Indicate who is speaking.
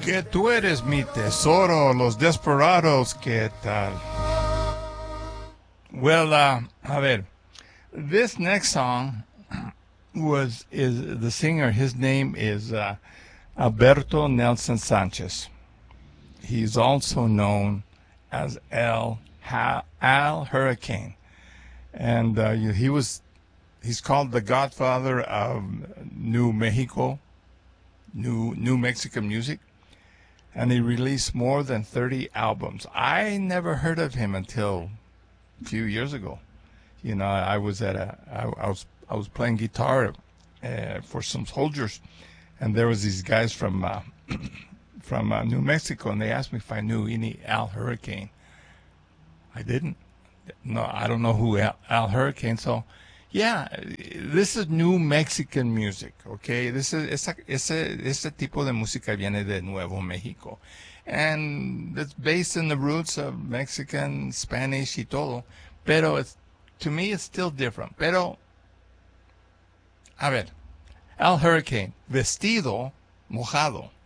Speaker 1: Que tú eres mi tesoro, Los Desperados, ¿qué tal? Well, a ver, this next song is the singer. His name is Alberto Nelson Sanchez. He's also known as Al Hurricane, and he's called the Godfather of New Mexico, New Mexican music. And he released more than 30 albums. I never heard of him until a few years ago. You know, I was playing guitar for some soldiers, and there was these guys from New Mexico, and they asked me if I knew any Al Hurricane. I didn't. No, I don't know who Al Hurricane. So, yeah, this is New Mexican music, okay? Ese tipo de música viene de Nuevo México. And it's based in the roots of Mexican, Spanish y todo. Pero to me, it's still different. Pero, a ver, Al Hurricane, Vestido Mojado.